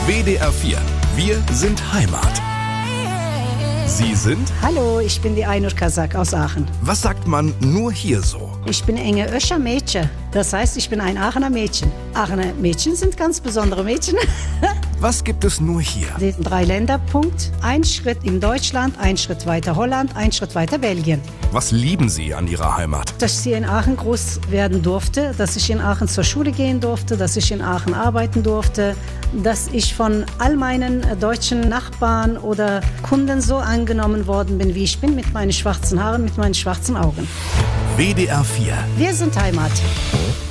WDR 4. Wir sind Heimat. Sie sind? Hallo, ich bin die Aynur Kazak aus Aachen. Was sagt man nur hier so? Ich bin Enge Öscher Mädchen. Das heißt, ich bin ein Aachener Mädchen. Aachener Mädchen sind ganz besondere Mädchen. Was gibt es nur hier? Den 3-Länder-Punkt. Ein Schritt in Deutschland, ein Schritt weiter Holland, ein Schritt weiter Belgien. Was lieben Sie an Ihrer Heimat? Dass ich hier in Aachen groß werden durfte, dass ich in Aachen zur Schule gehen durfte, dass ich in Aachen arbeiten durfte, dass ich von all meinen deutschen Nachbarn oder Kunden so angenommen worden bin, wie ich bin, mit meinen schwarzen Haaren, mit meinen schwarzen Augen. WDR 4. Wir sind Heimat.